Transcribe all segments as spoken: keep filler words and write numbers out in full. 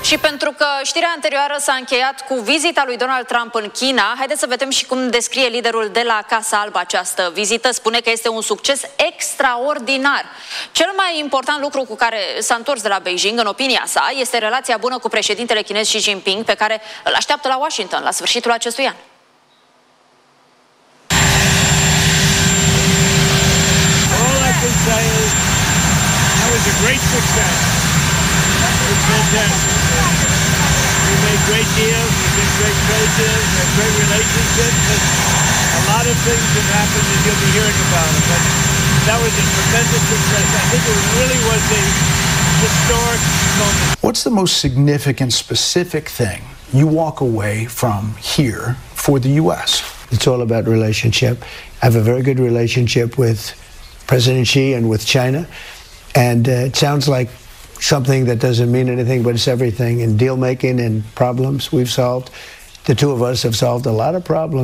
Și pentru că știrea anterioară s-a încheiat cu vizita lui Donald Trump în China, haideți să vedem și cum descrie liderul de la Casa Albă această vizită. Spune că este un succes extraordinar. Cel mai important lucru cu care s-a întors de la Beijing, în opinia sa, este relația bună cu președintele chinez Xi Jinping, pe care îl așteaptă la Washington la sfârșitul acestui an. All I can say is that was a great success. It was fantastic. We made great deals, we did great trade deals, we had great relationships, and a lot of things have happened and you'll be hearing about it. But that was a tremendous success. I think it really was a historic moment. What's the most significant, specific thing you walk away from here for the U S? It's all about relationship. I have a very good relationship with President Xi and with China. And uh, it sounds like something that doesn't mean anything, but it's everything. In deal making and problems we've solved, the two of us have solved a lot of problems.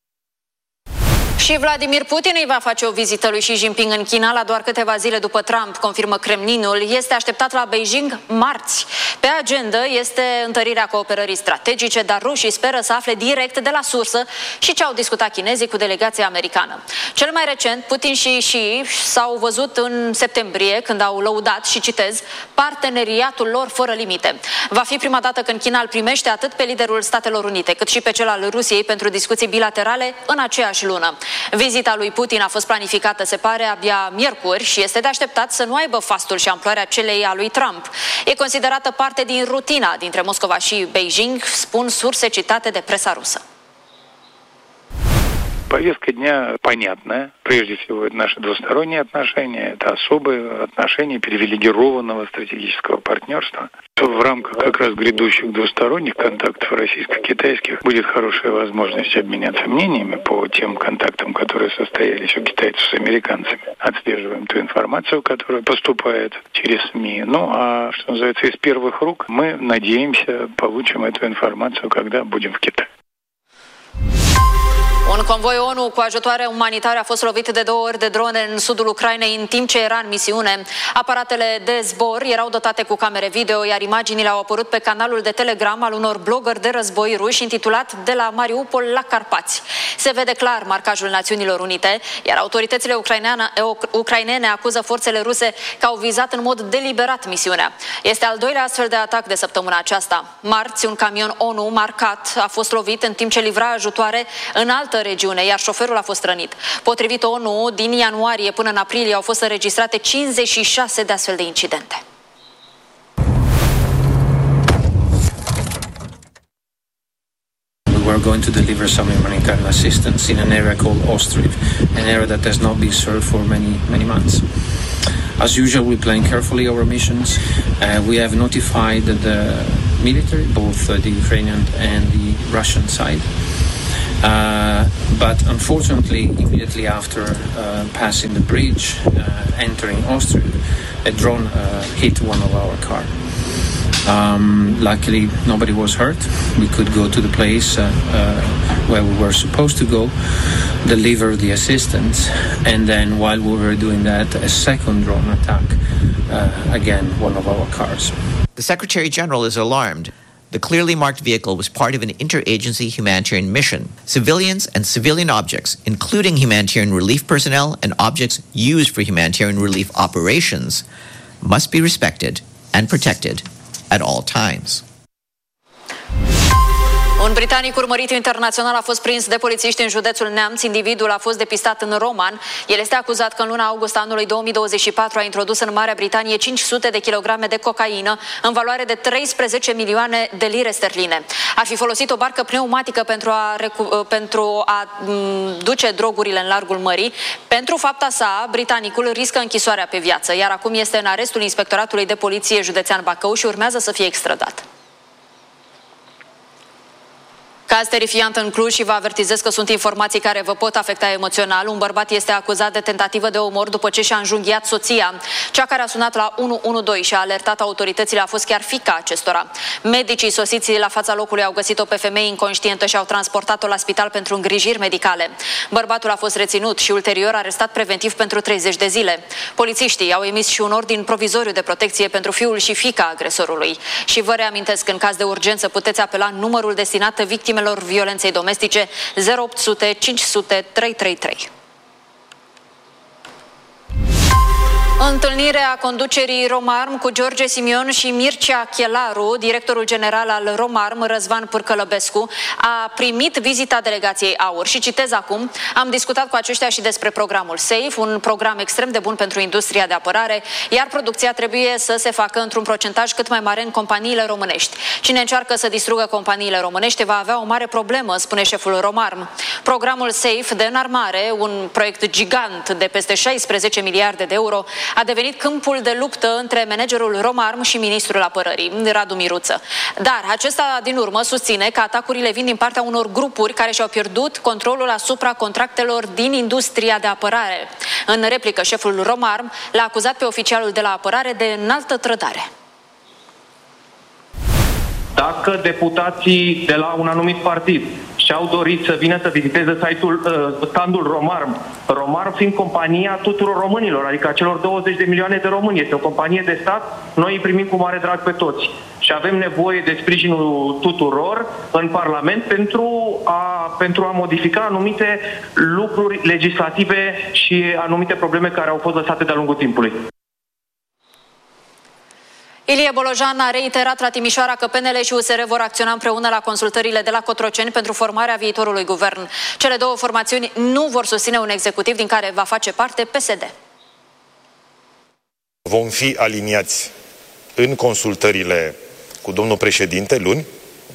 Și Vladimir Putin îi va face o vizită lui Xi Jinping în China la doar câteva zile după Trump, confirmă Kremlinul. Este așteptat la Beijing marți. Pe agenda este întărirea cooperării strategice, dar rușii speră să afle direct de la sursă și ce au discutat chinezii cu delegația americană. Cel mai recent, Putin și Xi s-au văzut în septembrie, când au lăudat, și citez, parteneriatul lor fără limite. Va fi prima dată când China îl primește atât pe liderul Statelor Unite, cât și pe cel al Rusiei pentru discuții bilaterale în aceeași lună. Vizita lui Putin a fost planificată, se pare, abia miercuri și este de așteptat să nu aibă fastul și amploarea celei a lui Trump. E considerată parte din rutina dintre Moscova și Beijing, spun surse citate de presa rusă. Повестка дня понятная. Прежде всего, это наши двусторонние отношения, это особые отношения привилегированного стратегического партнерства. В рамках как раз грядущих двусторонних контактов российско-китайских будет хорошая возможность обменяться мнениями по тем контактам, которые состоялись у китайцев с американцами. Отслеживаем ту информацию, которая поступает через СМИ. Ну, а что называется, из первых рук мы, надеемся, получим эту информацию, когда будем в Китае. Un convoi ONU cu ajutoare umanitare a fost lovit de două ori de drone în sudul Ucrainei în timp ce era în misiune. Aparatele de zbor erau dotate cu camere video, iar imaginile au apărut pe canalul de Telegram al unor blogări de război ruși intitulat De la Mariupol la Carpați. Se vede clar marcajul Națiunilor Unite, iar autoritățile ucrainene acuză forțele ruse că au vizat în mod deliberat misiunea. Este al doilea astfel de atac de săptămâna aceasta. Marți, un camion ONU marcat a fost lovit în timp ce livra ajutoare în altă regiune, iar șoferul a fost rănit. Potrivit ONU, din ianuarie până în aprilie au fost înregistrate cincizeci și șase de astfel de incidente. We are going to deliver some humanitarian assistance in an area called Ostriv, an area that has not been served for many, many months. As usual, we plan carefully our missions. Uh, we have notified the military, both uh, the Ukrainian and the Russian side. Uh, but unfortunately, immediately after uh, passing the bridge, uh, entering Ostriv, a drone uh, hit one of our cars. Um, luckily, nobody was hurt. We could go to the place uh, uh, where we were supposed to go, deliver the assistance, and then while we were doing that, a second drone attack, uh, again, one of our cars. The Secretary General is alarmed. The clearly marked vehicle was part of an interagency humanitarian mission. Civilians and civilian objects, including humanitarian relief personnel and objects used for humanitarian relief operations, must be respected and protected at all times. Un britanic urmărit internațional a fost prins de polițiști în județul Neamț. Individul a fost depistat în Roman. El este acuzat că în luna august anului două mii douăzeci și patru a introdus în Marea Britanie cinci sute de kilograme de cocaină în valoare de treisprezece milioane de lire sterline. Ar fi folosit o barcă pneumatică pentru a, pentru a m, duce drogurile în largul mării. Pentru fapta sa, britanicul riscă închisoarea pe viață, iar acum este în arestul Inspectoratului de Poliție Județean Bacău și urmează să fie extradat. Caz terifiant în Cluj și vă avertizez că sunt informații care vă pot afecta emoțional. Un bărbat este acuzat de tentativă de omor după ce și-a înjunghiat soția. Cea care a sunat la unu unu doi și a alertat autoritățile a fost chiar fiica acestora. Medicii sosiți la fața locului au găsit-o pe femeie inconștientă și au transportat-o la spital pentru îngrijiri medicale. Bărbatul a fost reținut și ulterior arestat preventiv pentru treizeci de zile. Polițiștii au emis și un ordin provizoriu de protecție pentru fiul și fiica agresorului. Și vă reamintesc, în caz de urgență puteți apela numărul destinat victimelor violenței domestice zero opt sute cinci sute trei trei trei. Întâlnirea conducerii Romarm cu George Simion și Mircea Chelaru, directorul general al Romarm, Răzvan Pârcălăbescu, a primit vizita delegației AUR. Și citez acum: am discutat cu aceștia și despre programul SAFE, un program extrem de bun pentru industria de apărare, iar producția trebuie să se facă într-un procentaj cât mai mare în companiile românești. Cine încearcă să distrugă companiile românești va avea o mare problemă, spune șeful Romarm. Programul SAFE de înarmare, un proiect gigant de peste șaisprezece miliarde de euro, a devenit câmpul de luptă între managerul Romarm și ministrul apărării, Radu Miruță. Dar acesta din urmă susține că atacurile vin din partea unor grupuri care și-au pierdut controlul asupra contractelor din industria de apărare. În replică, șeful Romarm l-a acuzat pe oficialul de la apărare de înaltă trădare. Dacă deputații de la un anumit partid și-au dorit să vină să viziteze site-ul, uh, standul Romarm, Romarm fiind compania tuturor românilor, adică a celor douăzeci de milioane de români, este o companie de stat, noi îi primim cu mare drag pe toți. Și avem nevoie de sprijinul tuturor în Parlament pentru a, pentru a modifica anumite lucruri legislative și anumite probleme care au fost lăsate de-a lungul timpului. Ilie Bolojan a reiterat la Timișoara că P N L și U S R vor acționa împreună la consultările de la Cotroceni pentru formarea viitorului guvern. Cele două formațiuni nu vor susține un executiv din care va face parte P S D. Vom fi aliniați în consultările cu domnul președinte luni,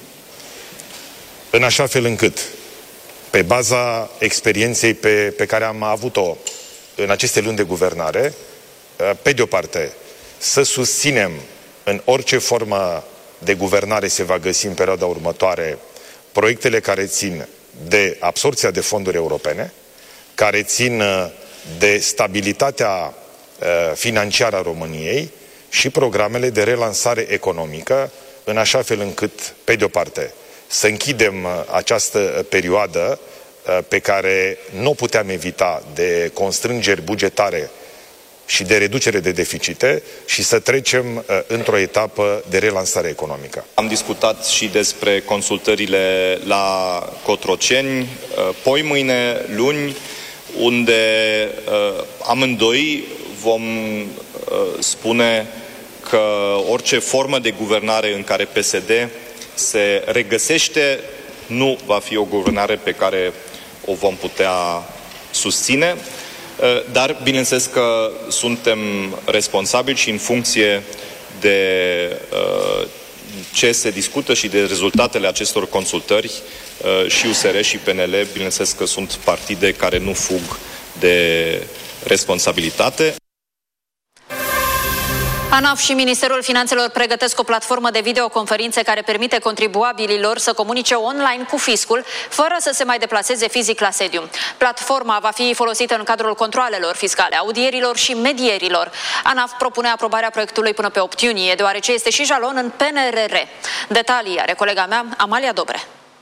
în așa fel încât, pe baza experienței pe, pe care am avut-o în aceste luni de guvernare, pe de o parte, să susținem în orice formă de guvernare se va găsi în perioada următoare proiectele care țin de absorbția de fonduri europene, care țin de stabilitatea financiară a României și programele de relansare economică, în așa fel încât, pe de o parte, să închidem această perioadă pe care nu o puteam evita de constrângeri bugetare și de reducere de deficite și să trecem uh, într-o etapă de relansare economică. Am discutat și despre consultările la Cotroceni, uh, poi mâine, luni, unde uh, amândoi vom uh, spune că orice formă de guvernare în care P S D se regăsește nu va fi o guvernare pe care o vom putea susține. Dar, bineînțeles că suntem responsabili și în funcție de uh, ce se discută și de rezultatele acestor consultări, uh, și U S R și P N L, bineînțeles că sunt partide care nu fug de responsabilitate. ANAF și Ministerul Finanțelor pregătesc o platformă de videoconferințe care permite contribuabililor să comunice online cu fiscul, fără să se mai deplaseze fizic la sediu. Platforma va fi folosită în cadrul controalelor fiscale, audierilor și medierilor. ANAF propune aprobarea proiectului până pe opt iunie, deoarece este și jalon în P N R R. Detalii are colega mea, Amalia Dobre.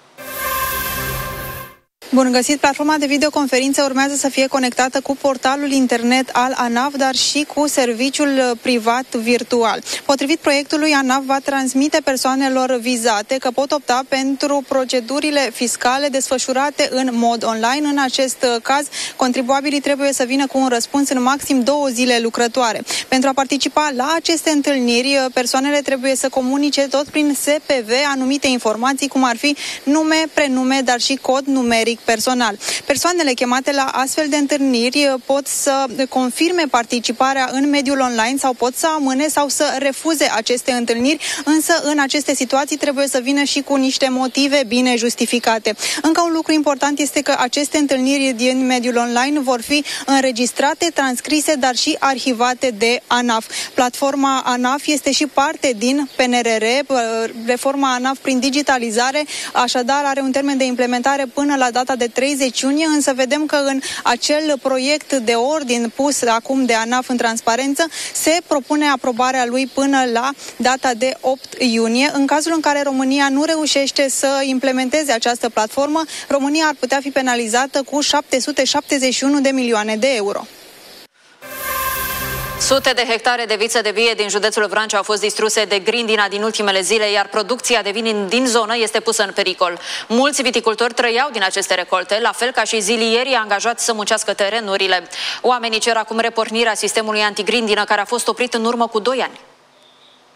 Bun găsit! Platforma de videoconferințe urmează să fie conectată cu portalul internet al ANAF, dar și cu serviciul privat virtual. Potrivit proiectului, ANAF va transmite persoanelor vizate că pot opta pentru procedurile fiscale desfășurate în mod online. În acest caz, contribuabilii trebuie să vină cu un răspuns în maxim două zile lucrătoare. Pentru a participa la aceste întâlniri, persoanele trebuie să comunice tot prin S P V anumite informații, cum ar fi nume, prenume, dar și cod numeric trafic personal. Persoanele chemate la astfel de întâlniri pot să confirme participarea în mediul online sau pot să amâne sau să refuze aceste întâlniri, însă în aceste situații trebuie să vină și cu niște motive bine justificate. Încă un lucru important este că aceste întâlniri din mediul online vor fi înregistrate, transcrise, dar și arhivate de ANAF. Platforma ANAF este și parte din P N R R. Reforma ANAF prin digitalizare, așadar, are un termen de implementare până la data de treizeci iunie, însă vedem că în acel proiect de ordin pus acum de ANAF în transparență se propune aprobarea lui până la data de opt iunie. În cazul în care România nu reușește să implementeze această platformă, România ar putea fi penalizată cu șapte sute șaptezeci și unu de milioane de euro. Sute de hectare de viță de vie din județul Vrancea au fost distruse de grindina din ultimele zile, iar producția de vin din zonă este pusă în pericol. Mulți viticultori trăiau din aceste recolte, la fel ca și zilierii angajați să muncească terenurile. Oamenii cer acum repornirea sistemului antigrindină, care a fost oprit în urmă cu doi ani.